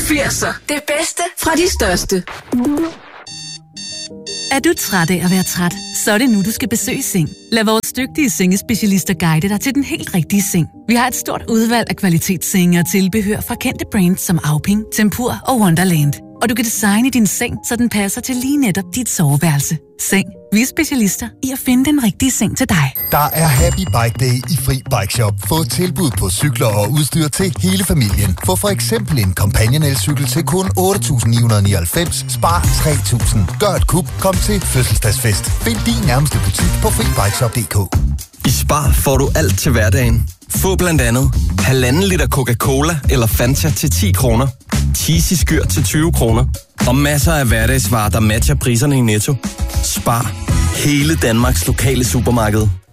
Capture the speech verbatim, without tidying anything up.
firser. Det bedste fra de største. Er du træt af at være træt, så er det nu, du skal besøge Seng. Lad vores dygtige sengespecialister guide dig til den helt rigtige seng. Vi har et stort udvalg af kvalitetssenge og tilbehør fra kendte brands som Auping, Tempur og Wonderland. Og du kan designe din seng, så den passer til lige netop dit soveværelse. Seng. Vi er specialister i at finde den rigtige seng til dig. Der er Happy Bike Day i Fri Bike Shop. Få tilbud på cykler og udstyr til hele familien. Få for eksempel en Companion elcykel til kun otte tusind ni hundrede nioghalvfems. Spar tre tusind. Gør et kup. Kom til fødselsdagsfest. Find din nærmeste butik på fri bike shop punktum d k. I Spar får du alt til hverdagen. Få blandt andet halvanden liter Coca-Cola eller Fanta til ti kroner. Cheesy skyr til tyve kroner. Og masser af hverdagsvarer, der matcher priserne i Netto. Spar. Hele Danmarks lokale supermarked.